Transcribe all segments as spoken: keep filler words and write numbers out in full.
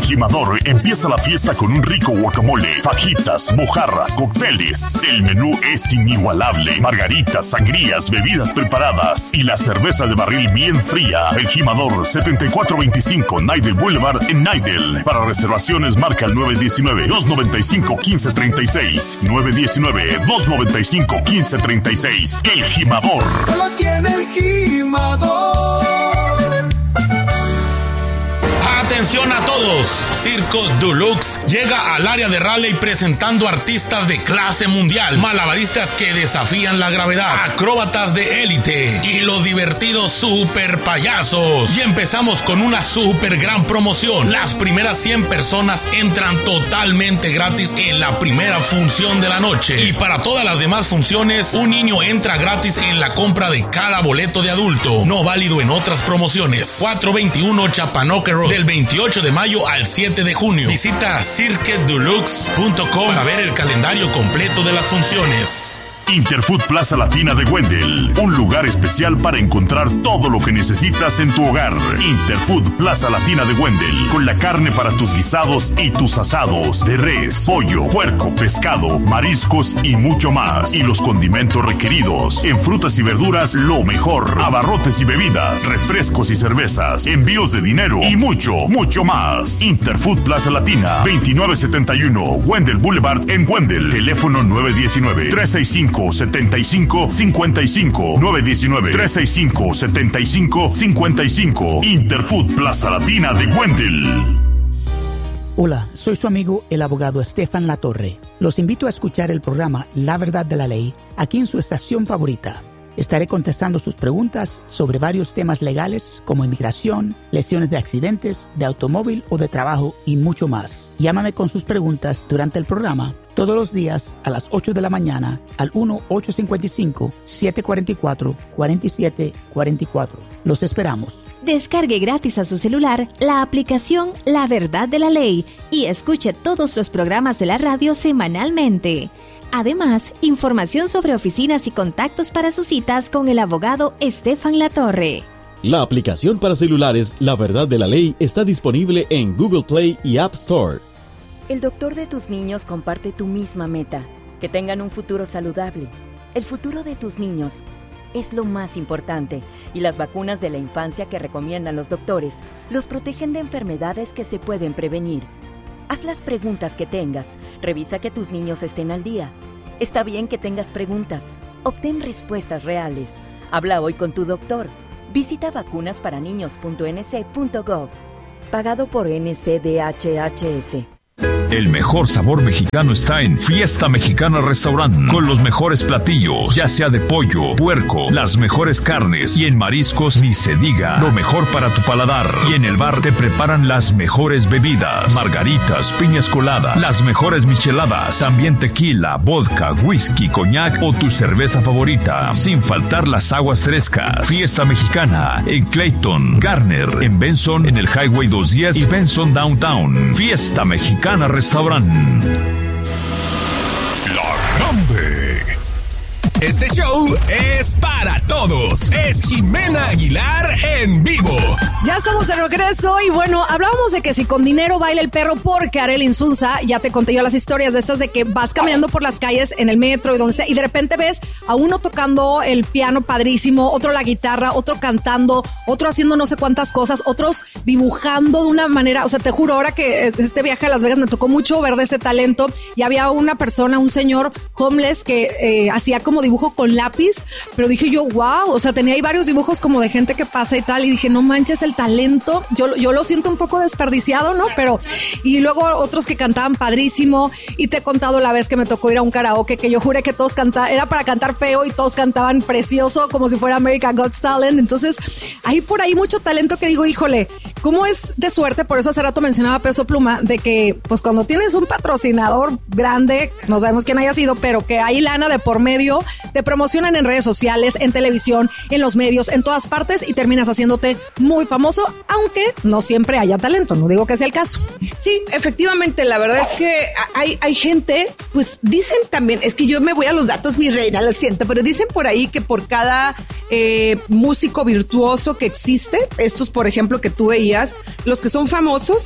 Jimador empieza la fiesta con un rico guacamole, fajitas, mojarras, cócteles. El menú es inigualable. Margaritas, sangrías, bebidas preparadas y la cerveza de barril bien fría. El Jimador, setenta y cuatro veinticinco Nidel Boulevard en Nidel. Para reservaciones marca el nueve uno nueve, dos nueve cinco, uno cinco tres seis. nueve uno nueve, dos nueve cinco, uno cinco tres seis. El Jimador. Solo tiene el Jimador. Atención a todos, Circo Deluxe llega al área de Raleigh presentando artistas de clase mundial, malabaristas que desafían la gravedad, acróbatas de élite y los divertidos super payasos. Y empezamos con una super gran promoción. Las primeras cien personas entran totalmente gratis en la primera función de la noche. Y para todas las demás funciones, un niño entra gratis en la compra de cada boleto de adulto. No válido en otras promociones. cuatrocientos veintiuno Chapanoque Road, del veintiocho de mayo al siete de junio. Visita cirque deluxe punto com para ver el calendario completo de las funciones. Interfood Plaza Latina de Wendell, un lugar especial para encontrar todo lo que necesitas en tu hogar. Interfood Plaza Latina de Wendell, con la carne para tus guisados y tus asados, de res, pollo, puerco, pescado, mariscos y mucho más. Y los condimentos requeridos. En frutas y verduras, lo mejor. Abarrotes y bebidas, refrescos y cervezas, envíos de dinero y mucho, mucho más. Interfood Plaza Latina, veintinueve setenta y uno Wendell Boulevard en Wendell. Teléfono nueve uno nueve, tres seis cinco, siete cinco cinco cinco. nueve uno nueve, tres seis cinco, siete cinco cinco cinco. Interfood Plaza Latina de Wendell. Hola, soy su amigo el abogado Estefan Latorre. Los invito a escuchar el programa La Verdad de la Ley aquí en su estación favorita. Estaré contestando sus preguntas sobre varios temas legales como inmigración, lesiones de accidentes, de automóvil o de trabajo y mucho más. Llámame con sus preguntas durante el programa todos los días a las ocho de la mañana al uno ocho cinco cinco, siete cuatro cuatro, cuatro siete cuatro cuatro. Los esperamos. Descargue gratis a su celular la aplicación La Verdad de la Ley y escuche todos los programas de la radio semanalmente. Además, información sobre oficinas y contactos para sus citas con el abogado Estefan Latorre. La aplicación para celulares La Verdad de la Ley está disponible en Google Play y App Store. El doctor de tus niños comparte tu misma meta, que tengan un futuro saludable. El futuro de tus niños es lo más importante y las vacunas de la infancia que recomiendan los doctores los protegen de enfermedades que se pueden prevenir. Haz las preguntas que tengas, revisa que tus niños estén al día. Está bien que tengas preguntas, obtén respuestas reales. Habla hoy con tu doctor. Visita vacunas para niños punto n c punto gov. Pagado por N C D H H S. El mejor sabor mexicano está en Fiesta Mexicana Restaurant, con los mejores platillos, ya sea de pollo, puerco, las mejores carnes, y en mariscos ni se diga, lo mejor para tu paladar. Y en el bar te preparan las mejores bebidas, margaritas, piñas coladas, las mejores micheladas, también tequila, vodka, whisky, coñac o tu cerveza favorita, sin faltar las aguas frescas. Fiesta Mexicana en Clayton, Garner, en Benson, en el Highway doscientos diez y Benson Downtown. Fiesta Mexicana Restaurant. La Grande. Este show es para todos. Es Jimena Aguilar en vivo. Ya estamos de regreso y bueno, hablábamos de que si con dinero baila el perro, porque Arely Insunza, ya te conté yo las historias de estas de que vas caminando por las calles en el metro y donde sea, y de repente ves a uno tocando el piano padrísimo, otro la guitarra, otro cantando, otro haciendo no sé cuántas cosas, otros dibujando de una manera, o sea, te juro, ahora que este viaje a Las Vegas me tocó mucho ver de ese talento, y había una persona, un señor homeless que eh, hacía como dibujo con lápiz, pero dije yo, wow, o sea, tenía ahí varios dibujos como de gente que pasa y tal, y dije, no manches el talento, yo, yo lo siento un poco desperdiciado, ¿no? Pero, y luego otros que cantaban padrísimo, y te he contado la vez que me tocó ir a un karaoke, que yo juré que todos cantaban, era para cantar feo y todos cantaban precioso, como si fuera American Got Talent. Entonces, hay por ahí mucho talento que digo, híjole, ¿cómo es de suerte? Por eso hace rato mencionaba Peso Pluma, de que, pues cuando tienes un patrocinador grande, no sabemos quién haya sido, pero que hay lana de por medio, te promocionan en redes sociales, en televisión, en los medios, en todas partes, y terminas haciéndote muy famoso, aunque no siempre haya talento, no digo que sea el caso. Sí, efectivamente, la verdad es que hay, hay gente, pues dicen también, es que yo me voy a los datos, mi reina, lo siento, pero dicen por ahí que por cada eh, músico virtuoso que existe, estos por ejemplo que tú veías, los que son famosos,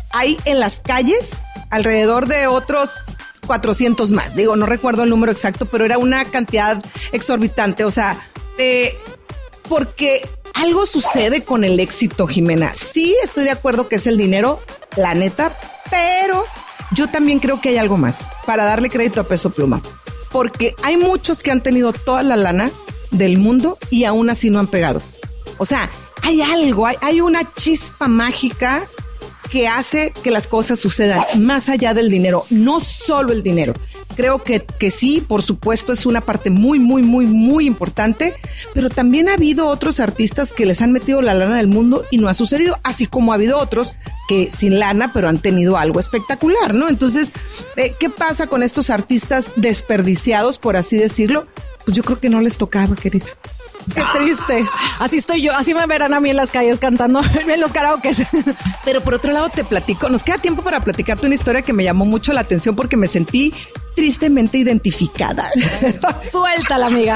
hay en las calles alrededor de otros cuatrocientos más. Digo, no recuerdo el número exacto, pero era una cantidad exorbitante. O sea, eh, porque algo sucede con el éxito, Jimena. Sí, estoy de acuerdo que es el dinero, la neta, pero yo también creo que hay algo más para darle crédito a Peso Pluma. Porque hay muchos que han tenido toda la lana del mundo y aún así no han pegado. O sea, hay algo, hay, hay una chispa mágica que hace que las cosas sucedan más allá del dinero, no solo el dinero. Creo que, que sí, por supuesto, es una parte muy, muy, muy, muy importante, pero también ha habido otros artistas que les han metido la lana del mundo y no ha sucedido, así como ha habido otros que sin lana, pero han tenido algo espectacular, ¿no? Entonces, eh, ¿qué pasa con estos artistas desperdiciados, por así decirlo? Pues yo creo que no les tocaba, querida. Qué triste. Así estoy yo, así me verán a mí en las calles cantando en los karaokes. Pero por otro lado te platico, nos queda tiempo para platicarte una historia que me llamó mucho la atención porque me sentí tristemente identificada. Suéltala, amiga.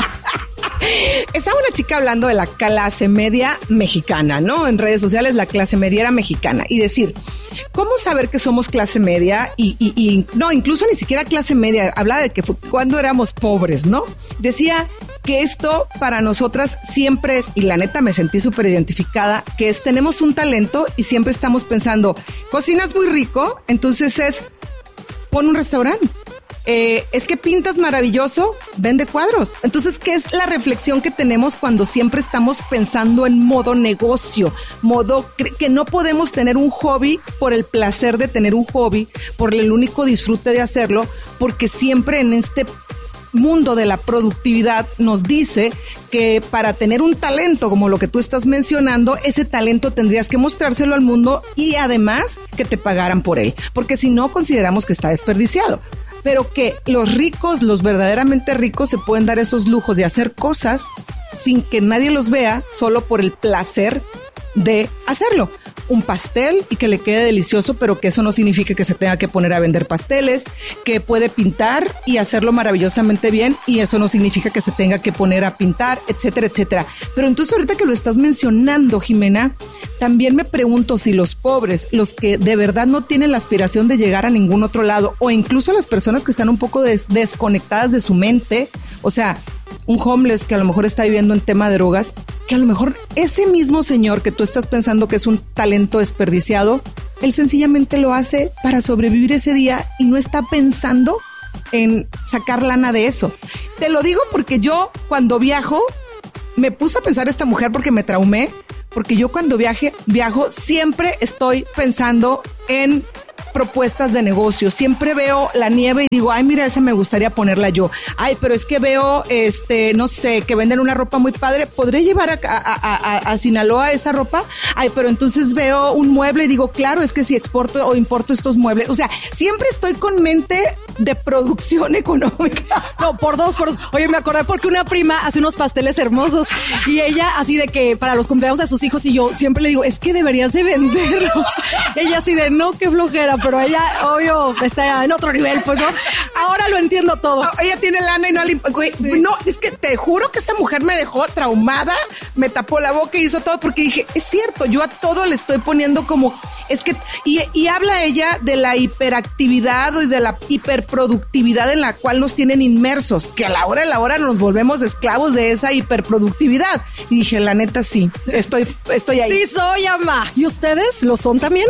Estaba una chica hablando de la clase media mexicana, ¿no? En redes sociales la clase media era mexicana. Y decir, ¿cómo saber que somos clase media? Y, y, y no, incluso ni siquiera clase media. Hablaba de que fue cuando éramos pobres, ¿no? Decía que esto para nosotras siempre es, y la neta me sentí súper identificada, que es, tenemos un talento y siempre estamos pensando, cocinas muy rico, entonces es, pon un restaurante. Eh, es que pintas maravilloso, vende cuadros. Entonces, ¿qué es la reflexión que tenemos cuando siempre estamos pensando en modo negocio? Modo que no podemos tener un hobby por el placer de tener un hobby, por el único disfrute de hacerlo, porque siempre en este mundo de la productividad nos dice que para tener un talento como lo que tú estás mencionando, ese talento tendrías que mostrárselo al mundo y además que te pagaran por él, porque si no consideramos que está desperdiciado. Pero que los ricos, los verdaderamente ricos, se pueden dar esos lujos de hacer cosas sin que nadie los vea, solo por el placer de hacerlo. Un pastel y que le quede delicioso, pero que eso no significa que se tenga que poner a vender pasteles, que puede pintar y hacerlo maravillosamente bien y eso no significa que se tenga que poner a pintar, etcétera, etcétera. Pero entonces ahorita que lo estás mencionando, Jimena, también me pregunto si los pobres, los que de verdad no tienen la aspiración de llegar a ningún otro lado, o incluso las personas que están un poco des- desconectadas de su mente, o sea, un homeless que a lo mejor está viviendo en tema de drogas, que a lo mejor ese mismo señor que tú estás pensando que es un talento desperdiciado, él sencillamente lo hace para sobrevivir ese día y no está pensando en sacar lana de eso. Te lo digo porque yo cuando viajo, me puse a pensar esta mujer porque me traumé, porque yo cuando viaje, viajo siempre estoy pensando en propuestas de negocio. Siempre veo la nieve y digo, ay, mira, esa me gustaría ponerla yo. Ay, pero es que veo, este, no sé, que venden una ropa muy padre. ¿Podré llevar a, a, a, a Sinaloa esa ropa? Ay, pero entonces veo un mueble y digo, claro, es que si exporto o importo estos muebles. O sea, siempre estoy con mente de producción económica. No, por dos, por dos. Oye, me acordé porque una prima hace unos pasteles hermosos y ella así de que para los cumpleaños de sus hijos y yo siempre le digo, es que deberías de venderlos. Ella así de, no, qué flojera, pero ella, obvio, está en otro nivel, pues, ¿no? Ahora lo entiendo todo. Ella tiene lana y no le... Sí. No, es que te juro que esa mujer me dejó traumada, me tapó la boca y hizo todo porque dije, es cierto, yo a todo le estoy poniendo como... Es que... Y, y habla ella de la hiperactividad y de la hiperproductividad en la cual nos tienen inmersos, que a la hora de la hora nos volvemos esclavos de esa hiperproductividad. Y dije, la neta, sí, estoy, estoy ahí. Sí soy, ama. ¿Y ustedes lo son también?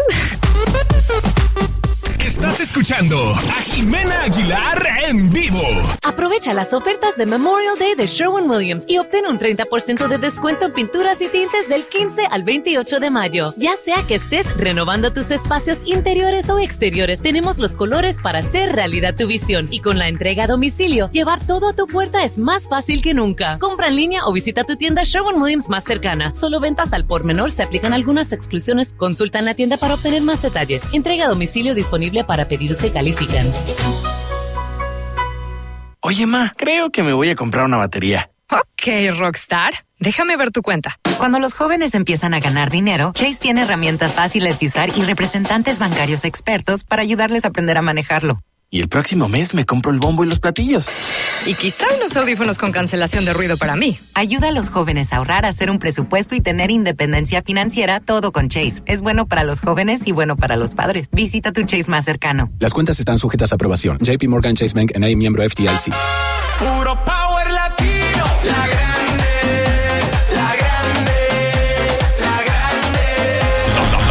Estás escuchando a Jimena Aguilar en vivo. Aprovecha las ofertas de Memorial Day de Sherwin-Williams y obtén un treinta por ciento de descuento en pinturas y tintes del quince al veintiocho de mayo. Ya sea que estés renovando tus espacios interiores o exteriores, tenemos los colores para hacer realidad tu visión. Y con la entrega a domicilio, llevar todo a tu puerta es más fácil que nunca. Compra en línea o visita tu tienda Sherwin-Williams más cercana. Solo ventas al por menor, se aplican algunas exclusiones. Consulta en la tienda para obtener más detalles. Entrega a domicilio disponible para pedidos que califican. Oye, ma, creo que me voy a comprar una batería. Ok, Rockstar. Déjame ver tu cuenta. Cuando los jóvenes empiezan a ganar dinero, Chase tiene herramientas fáciles de usar y representantes bancarios expertos para ayudarles a aprender a manejarlo. Y el próximo mes me compro el bombo y los platillos. Y quizá unos audífonos con cancelación de ruido para mí. Ayuda a los jóvenes a ahorrar, a hacer un presupuesto y tener independencia financiera, todo con Chase. Es bueno para los jóvenes y bueno para los padres. Visita tu Chase más cercano. Las cuentas están sujetas a aprobación. J P Morgan Chase Bank N A, miembro F D I C. Puro power latino, la gran